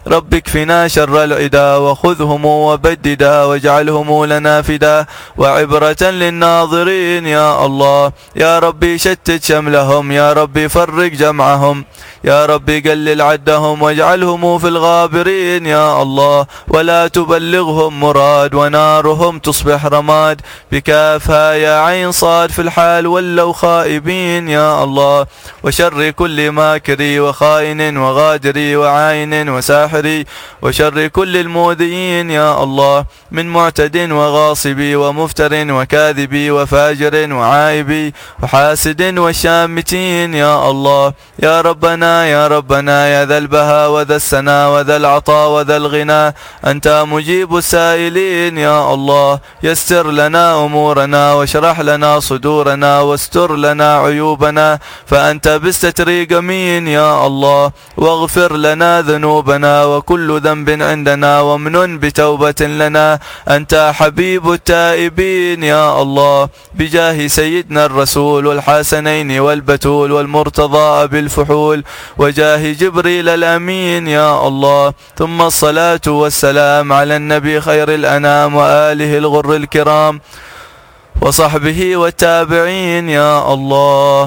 رب اكفنا شر العدا وخذهم وبددا واجعلهم لنا فدا وعبرة للناظرين يا الله. يا ربي شتت شملهم، يا ربي فرق جمعهم، يا ربي قلل عدهم واجعلهم في الغابرين يا الله. ولا تبلغهم مراد ونارهم تصبح رماد، بكافها يا عين صاد في الحال ولوا خائبين يا الله. وشر كل ماكري وخائن وغادري وعاين وساحري، وشر كل المؤذيين يا الله، من معتد وغاصبي ومفتر وكاذبي وفاجر وعائبي وحاسد وشامتين يا الله. يا ربنا يا ربنا يا ذا البهاء وذا السنا وذا العطاء وذا الغنى، أنت مجيب السائلين يا الله. يسر لنا أمورنا واشرح لنا صدورنا واستر لنا عيوبنا، فأنت بالستر قمين يا الله. واغفر لنا ذنوبنا وكل ذنب عندنا، وامنن بتوبة لنا، أنت حبيب التائبين يا الله. بجاه سيدنا الرسول والحسنين والبتول والمرتضى بالفحول، وجاه جبريل الأمين يا الله. ثم الصلاة والسلام على النبي خير الأنام وآله الغر الكرام وصحبه والتابعين يا الله.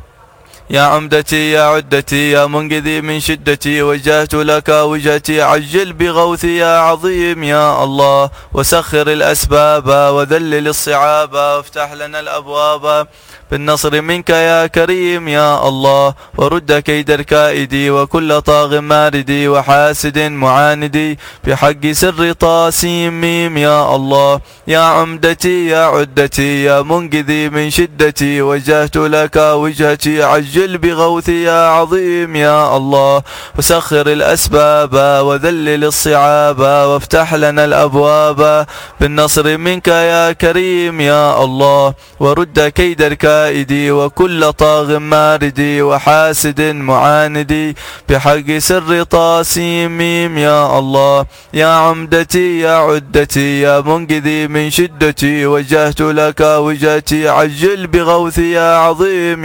يا عمدتي يا عدتي يا منقذي من شدتي، وجهت لك وجهتي عجل بغوثي يا عظيم يا الله. وسخر الأسباب وذلل الصعاب وافتح لنا الأبواب بالنصر منك يا كريم يا الله. ورد كيد الكائدي وكل طاغ ماردي وحاسد معاندي، بحق سر طاسيم ميم يا الله. يا عمدتي يا عدتي يا منقذي من شدتي، وجهت لك وجهتي عجل بغوثي يا عظيم يا الله. وسخر الأسباب وذلل الصعاب وافتح لنا الأبواب بالنصر منك يا كريم يا الله. ورد كيد الكائدي وكل طاغ ماردي وحاسد معاندي، بحق سر طاسيم ميم يا الله. يا عمدتي يا عدتي يا منقذي من شدتي، وجهت لك وجهتي عجل بغوثي يا عظيم